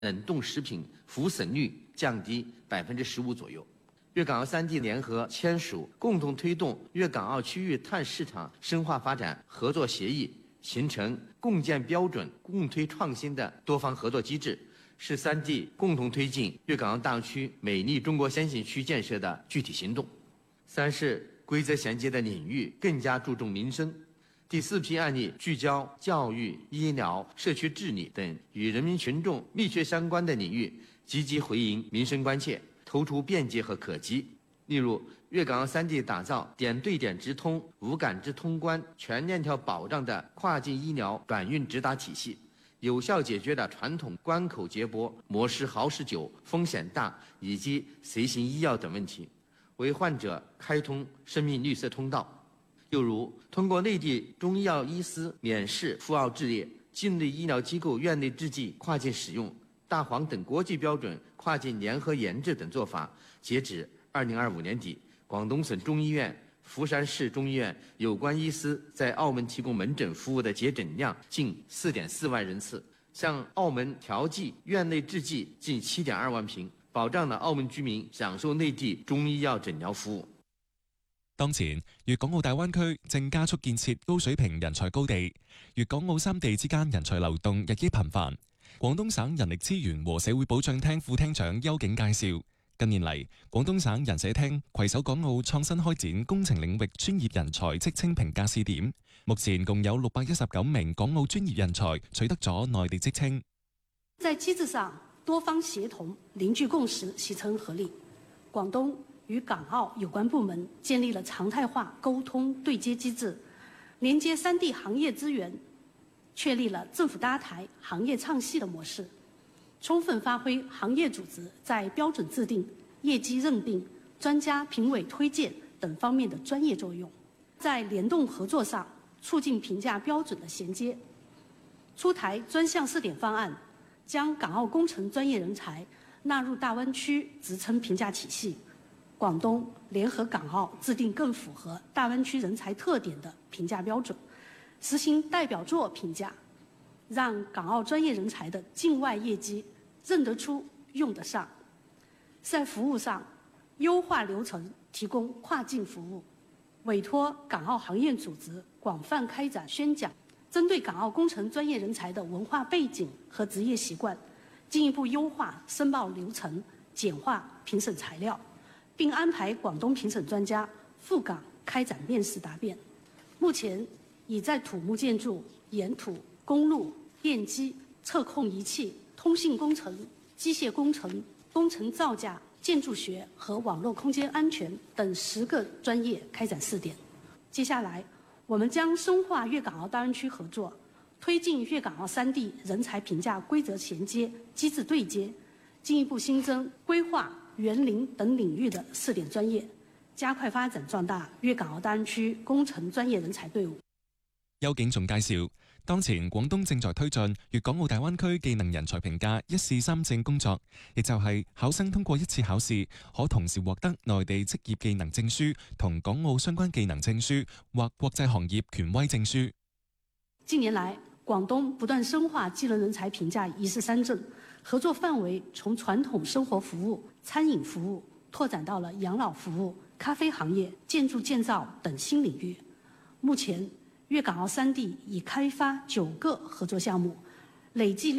冷冻食品浮损率降低15%左右。粤港澳3地联合签署共同推动粤港澳区域碳市场深化发展合作协议，形成共建标准、共推创新的多方合作机制，是3地共同推进粤港澳大湾区美丽中国先行区建设的具体行动。3是规则衔接的领域更加注重民生。第4批案例聚焦教育、医疗、社区治理等与人民群众密切相关的领域，积极回应民生关切，突出便捷和可及。例如，粤港澳3地打造点对点直通、无感知通关、全链条保障的跨境医疗转运直达体系，有效解决了传统关口接驳、模式好使久、风险大以及随行医药等问题，为患者开通生命绿色通道。又如，通过内地中医药医师免试赴澳治列、境内医疗机构院内制剂跨境使用、大黄等国际标准跨境联合研制等做法，截止2025年底，广东省中医院、福山市中医院有关医师在澳门提供门诊服务的接诊量近4.4万人次，向澳门调剂院内制剂近7.2万瓶，保障了澳门居民享受内地中醫藥診療服務。 當前，粵港澳大灣區正加速建設高水平人才高地，粵港澳3地之間人才流動日益頻繁。廣東省人力資源和社會保障廳副廳長邱景介紹，近年嚟，廣東省人社廳攜手港澳創新開展工程領域專業人才職稱評價試點，目前共有619名港澳專業人才取得咗內地職稱。 在機制上，多方協同，凝聚共識，協成合力。廣東與港澳有關部門建立了常態化溝通對接機制，連接3地行業資源，確立了政府搭台、行業唱戲的模式，充分發揮行業組織在標準制定、業績認定、專家評委推薦等方面的專業作用。在聯動合作上，促進評價標準的銜接，出台專項試點方案，將港澳工程專業人才納入大灣區職稱評價體系。廣東聯合港澳制定更符合大灣區人才特點的評價標準，實行代表作評價，讓港澳專業人才的境外業績認得出、用得上。在服務上，優化流程，提供跨境服務，委託港澳行業組織廣泛開展宣講，針對港澳工程專業人才的文化背景和職業習慣，進一步優化申報流程，簡化評審材料，並安排廣東評審專家赴港開展面試答辯。目前已在土木建築、岩土、公路、電機、測控儀器、通信工程、機械工程、工程造價、建築學和網絡空間安全等10個專業開展試點。接下來，我們將深化粵港澳大灣區合作，推進粵港澳3地人才評價規則銜接、機制對接，進一步新增規劃、園林等領域的試點專業，加快發展壯大粵港澳大灣區工程專業人才隊伍。 邱景仲介紹，當前廣東正在推進粵港澳大灣區技能人才評價1試3證工作，亦就係考生通過1次考試，可同時獲得內地職業技能證書同港澳相關技能證書或國際行業權威證書。 近年來，廣東不斷深化技能人才評價1試3證，合作範圍從傳統生活服務、餐飲服務拓展到了養老服務、咖啡行業、建築建造等新領域。目前，粵港澳3地已開發9個合作項目，累計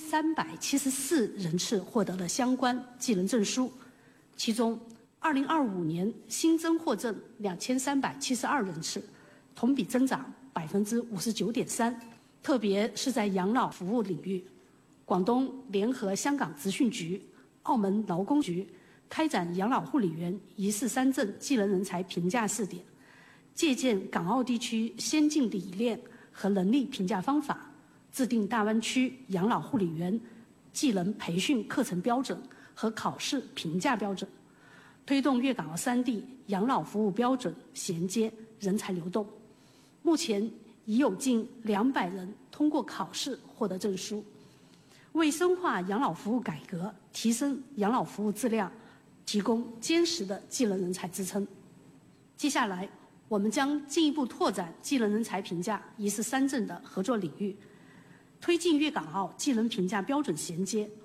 6374人次獲得了相關技能證書，其中2025年新增獲證2372人次，同比增長59.3%。特別是在養老服務領域，廣東聯合香港職訓局、澳門勞工局開展養老護理員1試3證技能人才評價試點，借鑑港澳地區先進理念和能力評價方法，制定大灣區養老護理員技能培訓課程標準和考試評價標準，推動粵港澳3地養老服務標準銜接人才流動。目前已有近200人通過考試獲得證書，為深化養老服務改革、提升養老服務質量，提供堅實的技能人才支撐。接下來，我們將進一步拓展技能人才評價1試3證的合作領域，推進粵港澳技能評價標準銜接